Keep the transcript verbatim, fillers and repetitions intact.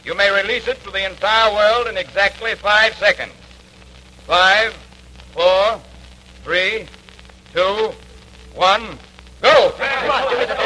You may release it to the entire world in exactly five seconds. Five, four, three, two, one, go!